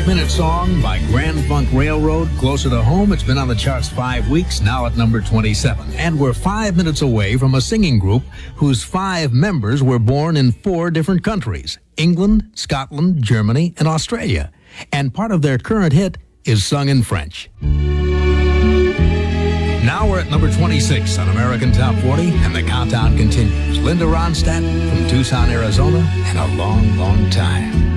5-minute song by Grand Funk Railroad. Closer to home, it's been on the charts 5 weeks, now at number 27. And we're 5 minutes away from a singing group whose 5 members were born in 4 different countries: England, Scotland, Germany, and Australia. And part of their current hit is sung in French. Now we're at number 26 on American Top 40, and the countdown continues. Linda Ronstadt from Tucson, Arizona, and A Long, Long Time.